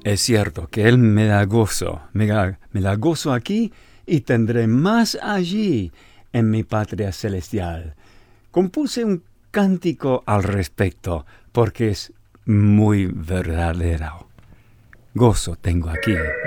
Es cierto que Él me da gozo, me da gozo aquí y tendré más allí en mi patria celestial. Compuse un cántico al respecto porque es muy verdadero. Gozo tengo aquí.